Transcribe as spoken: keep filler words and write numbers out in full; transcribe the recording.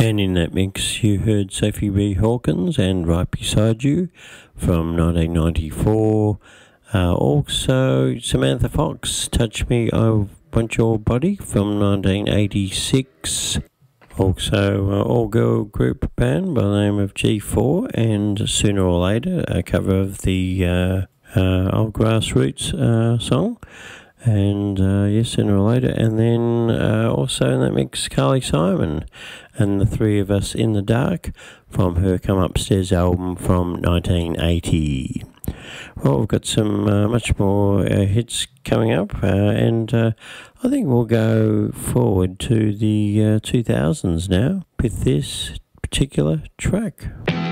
And in that mix, you heard Sophie B. Hawkins and Right Beside You from nineteen ninety-four. Uh, also, Samantha Fox, Touch Me, I Want Your Body from nineteen eighty-six. Also, uh, all-girl group band by the name of G four, and Sooner or Later, a cover of the uh, uh, old Grassroots uh, song. And uh, yes, Sooner or Later. And then uh, also in that mix, Carly Simon and The Three of Us in the Dark from her Come Upstairs album from nineteen eighty. Well, we've got some uh, much more uh, hits coming up, uh, and uh, I think we'll go forward to the uh, two thousands now with this particular track.